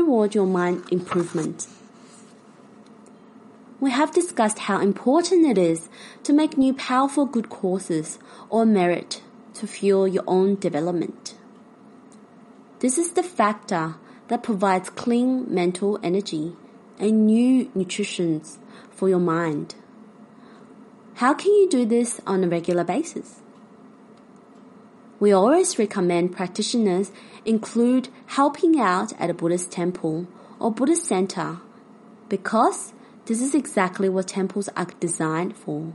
toward your mind improvement. We have discussed how important it is to make new powerful good courses or merit to fuel your own development. This is the factor that provides clean mental energy and new nutrition for your mind. How can you do this on a regular basis? We always recommend practitioners include helping out at a Buddhist temple or Buddhist center because this is exactly what temples are designed for.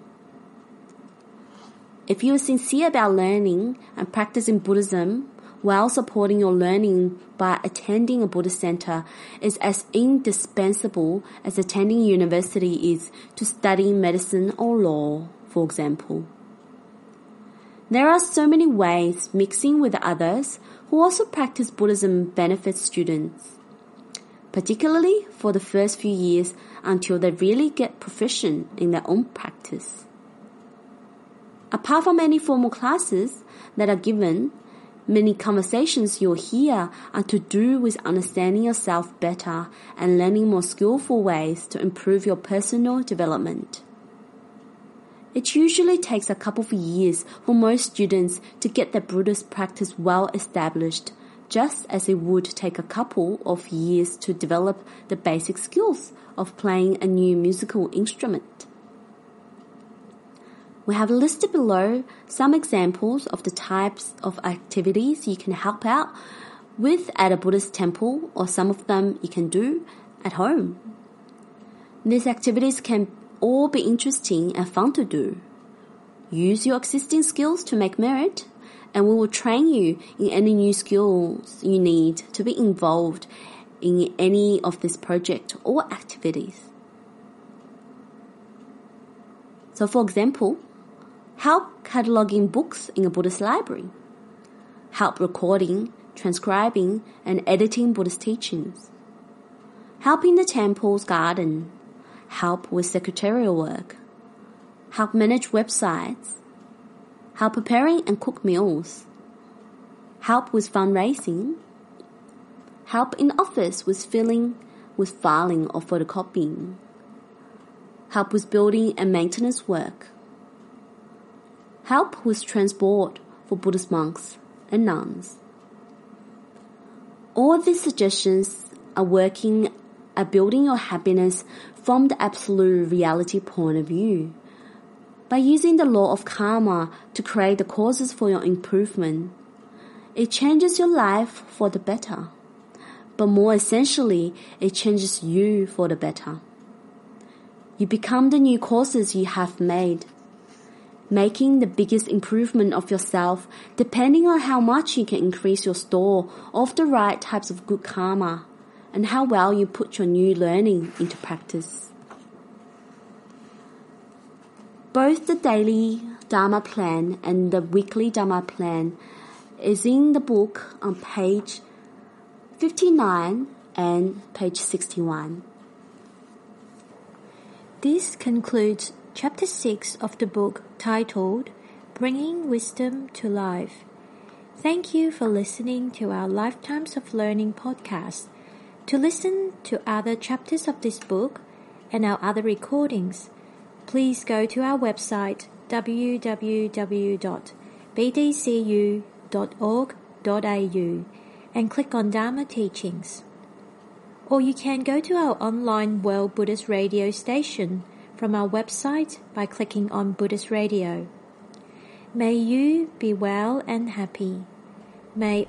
If you are sincere about learning and practicing Buddhism while supporting your learning by attending a Buddhist center is as indispensable as attending university is to study medicine or law, for example. There are so many ways mixing with others who also practice Buddhism benefits students, particularly for the first few years until they really get proficient in their own practice. Apart from any formal classes that are given, many conversations you'll hear are to do with understanding yourself better and learning more skillful ways to improve your personal development. It usually takes a couple of years for most students to get their Buddhist practice well established, just as it would take a couple of years to develop the basic skills of playing a new musical instrument. We have listed below some examples of the types of activities you can help out with at a Buddhist temple, or some of them you can do at home. These activities can all be interesting and fun to do. Use your existing skills to make merit, and we will train you in any new skills you need to be involved in any of this project or activities. So for example, help cataloging books in a Buddhist library. Help recording, transcribing, and editing Buddhist teachings. Help in the temple's garden. Help with secretarial work. Help manage websites. Help preparing and cook meals. Help with fundraising. Help in office with filing or photocopying. Help with building and maintenance work. Help with transport for Buddhist monks and nuns. All these suggestions are building your happiness from the absolute reality point of view, by using the law of karma to create the causes for your improvement. It changes your life for the better, but more essentially, it changes you for the better. You become the new causes you have made, making the biggest improvement of yourself depending on how much you can increase your store of the right types of good karma and how well you put your new learning into practice. Both the daily Dharma plan and the weekly Dharma plan is in the book on page 59 and page 61. This concludes Chapter 6 of the book titled Bringing Wisdom to Life. Thank you for listening to our Lifetimes of Learning podcast. To listen to other chapters of this book and our other recordings, please go to our website www.bdcu.org.au and click on Dharma Teachings. Or you can go to our online World Buddhist Radio station from our website by clicking on Buddhist Radio. May you be well and happy. May